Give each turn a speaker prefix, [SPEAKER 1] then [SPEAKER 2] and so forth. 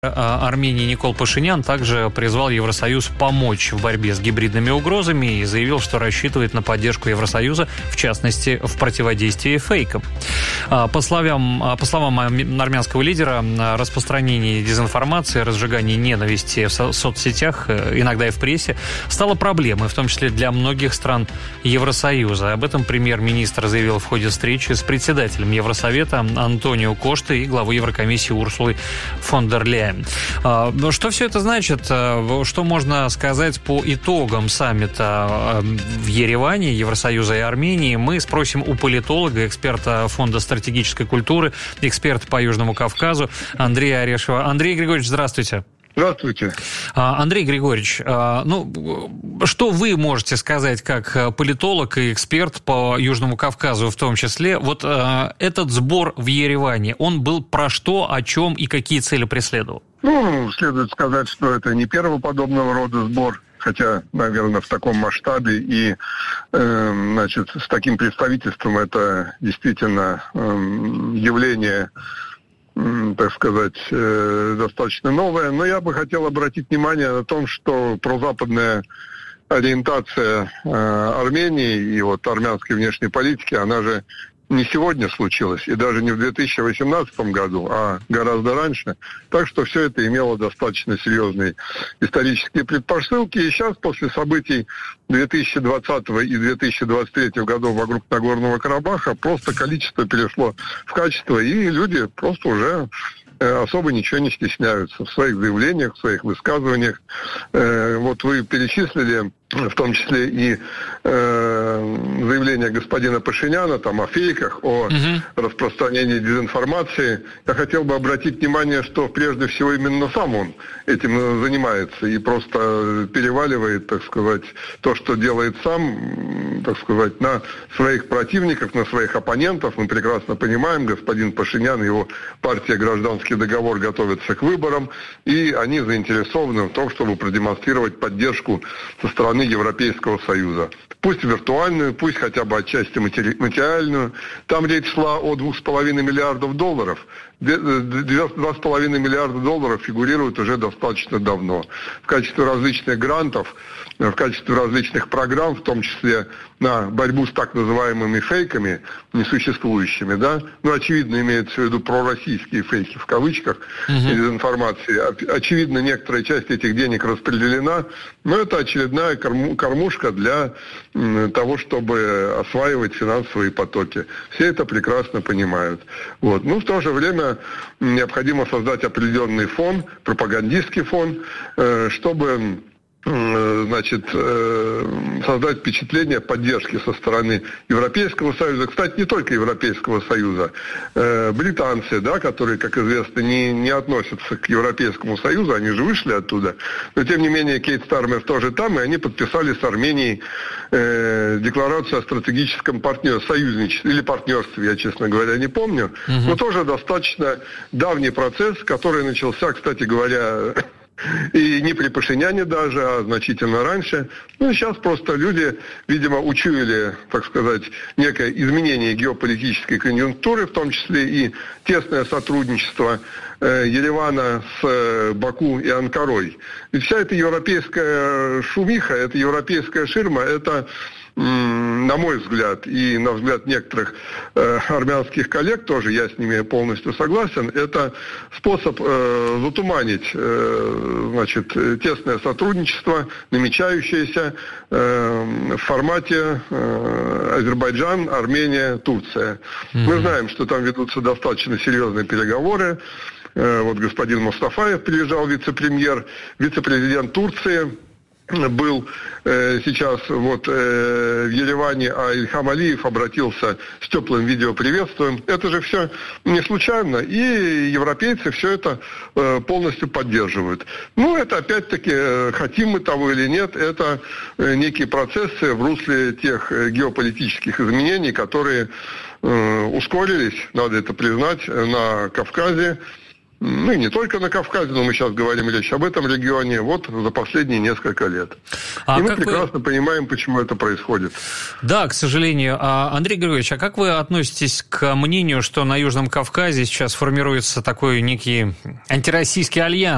[SPEAKER 1] Армении Никол Пашинян также призвал Евросоюз помочь в борьбе с гибридными угрозами и заявил, что рассчитывает на поддержку Евросоюза, в частности, в противодействии фейкам. По словам армянского лидера, распространение дезинформации, разжигание ненависти в соцсетях, иногда и в прессе, стало проблемой, в том числе для многих стран Евросоюза. Об этом премьер-министр заявил в ходе встречи с председателем Евросовета Антонио Коштой и главой Еврокомиссии Урсулой фон дер Ляйен. Что все это значит? Что можно сказать по итогам саммита в Ереване Евросоюза и Армении? Мы спросим у политолога, эксперта Фонда стратегической культуры, эксперта по Южному Кавказу Андрея Орешева. Андрей Григорьевич, здравствуйте.
[SPEAKER 2] Здравствуйте.
[SPEAKER 1] Андрей Григорьевич, что вы можете сказать как политолог и эксперт по Южному Кавказу в том числе? Вот этот сбор в Ереване, он был про что, о чем и какие цели преследовал?
[SPEAKER 2] Следует сказать, что это не первый подобного рода сбор, хотя, наверное, в таком масштабе и, с таким представительством это действительно явление, так сказать, достаточно новое. Но я бы хотел обратить внимание на том, что прозападная ориентация Армении и армянской внешней политики, она же не сегодня случилась, и даже не в 2018 году, а гораздо раньше. Так что все это имело достаточно серьезные исторические предпосылки. И сейчас, после событий 2020 и 2023 годов вокруг Нагорного Карабаха, просто количество перешло в качество, и люди просто уже особо ничего не стесняются в своих заявлениях, в своих высказываниях. Вы перечислили в том числе и заявление господина Пашиняна о фейках, о распространении дезинформации. Я хотел бы обратить внимание, что прежде всего именно сам он этим занимается и просто переваливает, так сказать, то, что делает сам, так сказать, на своих противников, на своих оппонентов. Мы прекрасно понимаем, господин Пашинян и его партия «Гражданский договор» готовятся к выборам, и они заинтересованы в том, чтобы продемонстрировать поддержку со стороны Европейского Союза. Пусть виртуальную, пусть хотя бы отчасти материальную. Там речь шла о $2,5 миллиардов. $2,5 миллиарда фигурируют уже достаточно давно. В качестве различных грантов, в качестве различных программ, в том числе на борьбу с так называемыми фейками, несуществующими, да? Очевидно, имеется в виду пророссийские фейки, в кавычках, дезинформации. Очевидно, некоторая часть этих денег распределена, но это очередная кормушка для того, чтобы осваивать финансовые потоки. Все это прекрасно понимают. В то же время необходимо создать определенный фон, пропагандистский фон, чтобы создать впечатление поддержки со стороны Европейского Союза. Кстати, не только Европейского Союза. Британцы, которые, как известно, не относятся к Европейскому Союзу, они же вышли оттуда. Но, тем не менее, Кейт Стармер тоже там, и они подписали с Арменией декларацию о стратегическом союзничестве или партнерстве, я, честно говоря, не помню. Но тоже достаточно давний процесс, который начался, кстати говоря, и не при Пашиняне даже, а значительно раньше. Сейчас просто люди, видимо, учуяли, так сказать, некое изменение геополитической конъюнктуры, в том числе и тесное сотрудничество Еревана с Баку и Анкарой. Ведь вся эта европейская шумиха, эта европейская ширма, это, на мой взгляд, и на взгляд некоторых армянских коллег, тоже я с ними полностью согласен, это способ затуманить, тесное сотрудничество, намечающееся в формате Азербайджан, Армения, Турция. Мы знаем, что там ведутся достаточно серьезные переговоры. Господин Мустафаев приезжал, вице-президент Турции был сейчас в Ереване, а Ильхам Алиев обратился с теплым видеоприветствием. Это же все не случайно, и европейцы все это полностью поддерживают. Это опять-таки, хотим мы того или нет, это некие процессы в русле тех геополитических изменений, которые ускорились, надо это признать, на Кавказе. И не только на Кавказе, но мы сейчас говорим речь об этом регионе, за последние несколько лет. И мы прекрасно понимаем, почему это происходит.
[SPEAKER 1] Да, к сожалению. Андрей Григорьевич, а как вы относитесь к мнению, что на Южном Кавказе сейчас формируется такой некий антироссийский альянс?